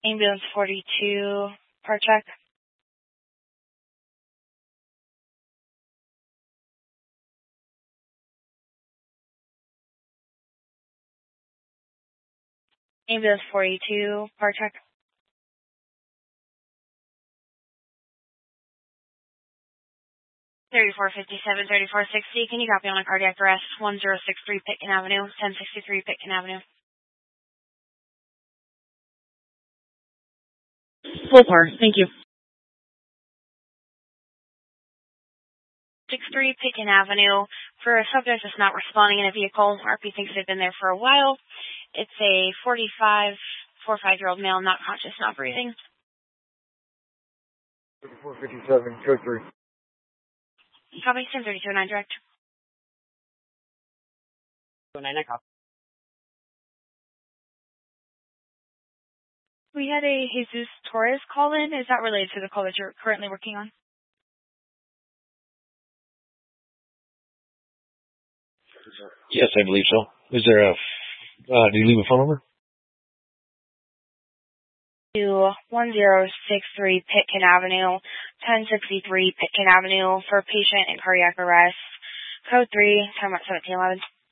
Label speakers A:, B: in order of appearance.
A: Ambulance 42, part check. Ambulance 42, part check. 3457, 3460, can you copy on a cardiac arrest? 1063 Pitkin Avenue, 1063 Pitkin Avenue.
B: Full par, thank you.
A: 63 Pitkin Avenue. For a subject that's not responding in a vehicle, RP thinks they've been there for a while. It's a 45-year-old male, not conscious, not breathing.
C: 3457, code 3.
A: Copy, 103209 direct.
B: 9 copy.
A: We had a Jesus Torres call in. Is that related to the call that you're currently working on?
D: Yes, I believe so. Is there a, do you leave a phone number?
A: 1063 Pitkin Avenue, 1063 Pitkin Avenue for patient and cardiac arrest. Code 3, time at 1711.